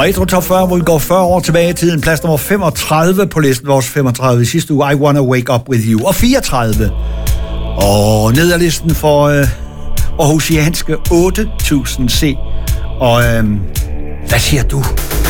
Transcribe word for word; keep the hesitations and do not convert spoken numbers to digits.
Retro Top fyrre, hvor vi går fyrre år tilbage i tiden. Plads nummer femogtredive på listen, vores femogtredive i sidste uge. I Wanna Wake Up With You. Og fireogtredive. Og ned ad listen for øh, aarhusianske otte tusind C. Og øh, hvad siger du?